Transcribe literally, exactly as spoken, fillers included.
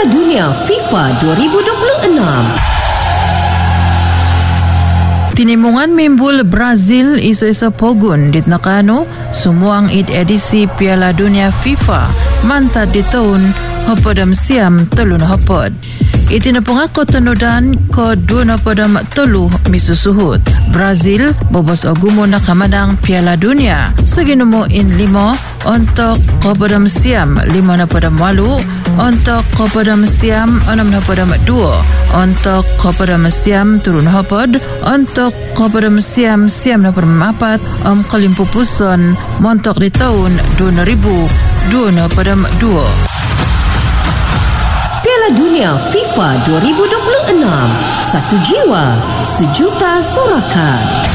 Piala Dunia FIFA dua ribu dua puluh enam. Tinimungan mimbul Brazil isu-isu pogun di nakano sumuang id edisi Piala Dunia FIFA mantad di tahun hopadam siam telun hopod. Itinapungako tanudan ko dua napadam telu misusuhut. Brazil bobos ogumo na kamadang Piala Dunia seginumo in limo untuk hopadam siam lima napadam walu, untuk hopadam siam enam napadam dua, untuk hopadam siam turun hopod, untuk hopadam siam siam napadam apat om kalimpupuson montok di tahun dua ribu dua napadam dua. Piala Dunia FIFA dua ribu dua puluh enam. Satu jiwa, sejuta sorakan.